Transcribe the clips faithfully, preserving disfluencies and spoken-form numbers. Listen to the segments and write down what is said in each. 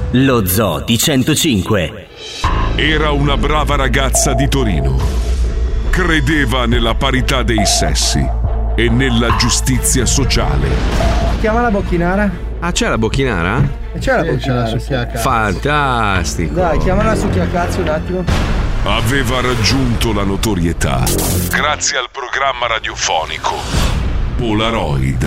Lo Zoo di centocinque. Era una brava ragazza di Torino. Credeva nella parità dei sessi e nella giustizia sociale. Chiama la bocchinara. Ah, c'è la bocchinara? C'è la bocchinara. Fantastico. Dai, chiamala su Chiacazzo un attimo. Aveva raggiunto la notorietà grazie al programma radiofonico Polaroid.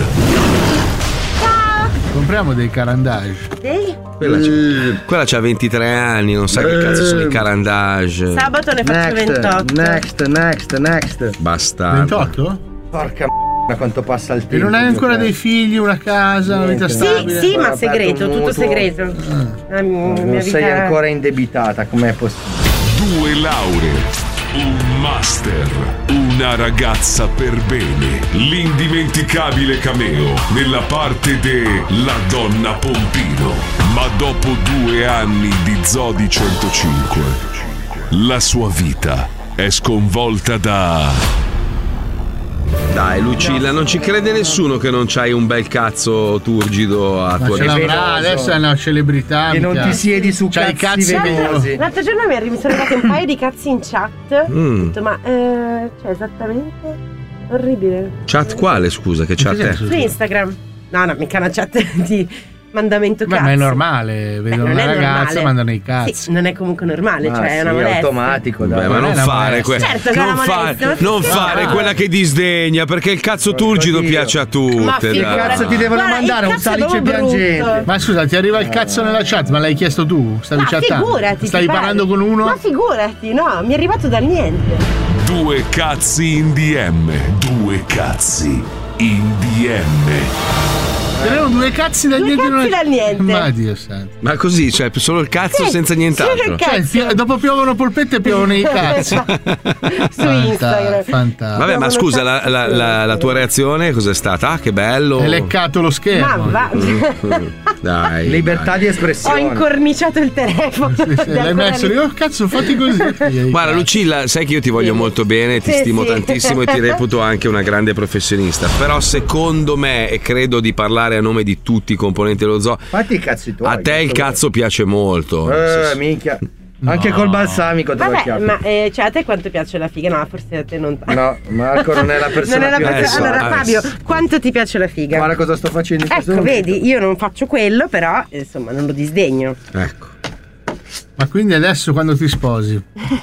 Compriamo dei carandage. Sì? Quella, c'ha, quella c'ha ventitré anni, non sa che cazzo sono i carandage. Sabato ne faccio Next, ventotto. next, next, next. Bastardo. ventotto? Porca m***a quanto passa il tempo. E non hai ancora dei figli, una casa, una vita Sì, stabile? sì, ma Ho segreto, aperto un tutto mutuo. segreto. La mia Non vita- sei ancora indebitata, com'è possibile? Due lauree, un master, una ragazza per bene. L'indimenticabile cameo nella parte de La Donna Pompino. Ma dopo due anni di Zoo di centocinque, la sua vita è sconvolta da... Dai, Lucilla, non ci crede nessuno che non c'hai un bel cazzo turgido a Ma tua ce l'avrà, adesso è una celebrità. Che non mica. ti siedi su C'hai i cazzi cazzi venosi. L'altro giorno mi, arri- mi sono arrivati un paio di cazzi in chat. Mm. Ho detto, ma eh, cioè esattamente orribile. Chat quale, scusa, che chat è? Su Instagram. No, no, mica una chat di mandamento Beh, cazzi. ma è normale, vedono non una è ragazza normale. e mandano i cazzi. Sì, non è comunque normale, Ah, cioè è sì, una molestia. automatico, dai. Beh, ma Non non è una fare, molestia. que- Certo che è non una fare, molestia, ma non sì, fare no. quella che disdegna, perché il cazzo turgido Dio. piace a Ma tutte. figurati. dai. Cazzo ti devono Guarda, mandare il un cazzo è salice proprio brutto. piangente. Ma scusa, ti arriva il cazzo nella chat, ma l'hai chiesto tu? Stavi Ma chattando? figurati. Stavi ti pare? parlando con uno? Ma figurati, no, mi è arrivato dal niente. Due cazzi in D M. Due cazzi in D M. Erano due cazzi da Due niente. cazzi dal niente. Ma Dio santo. Ma così, cioè, solo il cazzo Sì, senza nient'altro. sì, che Cioè, cazzo. pio- dopo piovono polpette e piovono i cazzi. Su Instagram. Fantastico. Vabbè, ma No, scusa, non la, la- la- la tua reazione cos'è stata? Ah, che bello. Hai leccato lo Ma schermo. va. Dai. Libertà di Ho espressione. incorniciato il telefono. Sì, sì, l'hai messo lì, oh cazzo, fatti così. Guarda, Lucilla, sai che io ti voglio Sì. molto bene, ti Sì, stimo sì. tantissimo e ti reputo anche una grande professionista. Però secondo me, e credo di parlare a nome di tutti i componenti dello zoo, Fatti i cazzi tuoi. a te il cazzo piace molto. Eh, Sì, sì. minchia. Anche col balsamico te lo Vabbè, chiappi. ma eh, cioè a te quanto piace la figa? No, forse a te non tanto. No, Marco non è la persona Non è la più persona. adeguata. Allora, Fabio, quanto ti piace la figa? Guarda cosa sto facendo in questo Ecco, momento. vedi, io non faccio quello, però insomma non lo disdegno. Ecco. Ma quindi adesso quando ti sposi?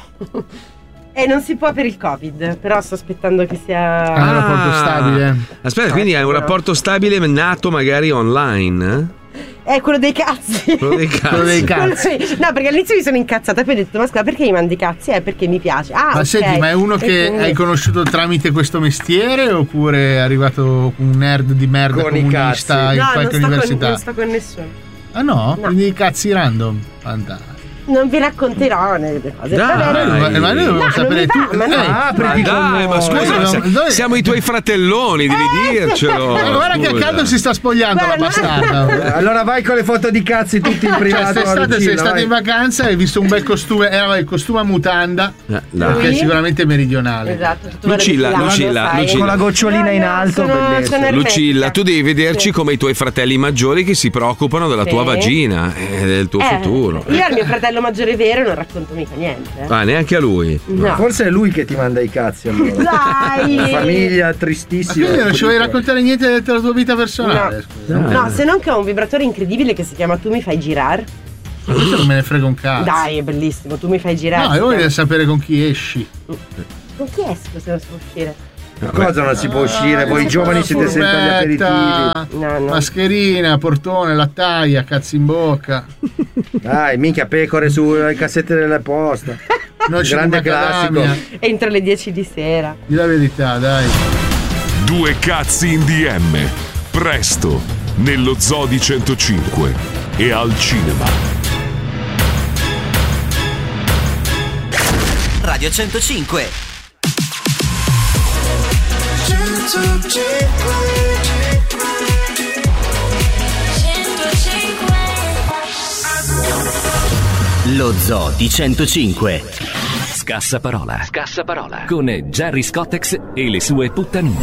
E non si può per il Covid, però sto aspettando che sia. Ah, un rapporto stabile? Aspetta, quindi hai un rapporto stabile nato magari online? È quello dei cazzi. Quello dei cazzi. Quello dei cazzi. No, perché all'inizio mi sono incazzata, poi ho detto, ma scusa, perché mi mandi i cazzi? È perché mi piace. Ah, Ma ok. senti, ma è uno E che quindi- hai conosciuto tramite questo mestiere oppure è arrivato un nerd di merda Con i comunista cazzi. in No, qualche non sto, con, università? non sto con nessuno. Ah no? No. Quindi i cazzi random? Fantastico. Non vi racconterò le cose. Dai. Va bene. Ma, ma noi dobbiamo No, sapere non mi tu. va, ma no. eh, Ma Apriti con dai, ma noi. scusa, Dove- se- dove- siamo i tuoi fratelloni, devi dircelo. ma guarda che a scusa. caldo si sta spogliando la Guarda, bastarda. Allora vai con le foto di cazzi tutti in Cioè, privato. quest'estate sei Lucilla, stato vai. in vacanza e hai visto un bel costume, era il costume a mutanda, Eh, dai. che è Sì. sicuramente meridionale. Esatto, tutto Lucilla, vado di Lucilla, filato, sai. Lucilla. Con la gocciolina in No, no, alto, sono- bellezza. sono Lucilla, ermetta. tu devi vederci Sì. come i tuoi fratelli maggiori che si preoccupano della Sì. tua vagina e del tuo Eh, futuro. Io al mio fratello maggiore vero non racconto mica niente. eh. Ah, neanche a lui. No. Forse è lui che ti manda i cazzi allora. Dai! Famiglia Ma tristissima. quindi non ci vuoi raccontare niente della tua vita personale? No. Scusa. No, se non che ho un vibratore incredibile che si chiama Tu mi fai girare. Ma questo non me ne frega un cazzo. Dai, è bellissimo, tu mi fai girare. No, io voglio sapere con chi esci. Con chi esco se non si può uscire? Cosa non si può uscire? Voi giovani siete sempre agli aperitivi. Furbetta, No, no. mascherina, portone, lattaia, cazzi in bocca. Dai, minchia, pecore sulle cassette della posta. Noci Grande di macadamia. classico. Entro le dieci di sera. Di la verità, dai. Due cazzi in D M. Presto, nello Zoo di centocinque e al cinema. Radio centocinque. Lo Zoo di centocinque. Scassa parola. Scassa parola. Con Gerry Scottex e le sue puttanine.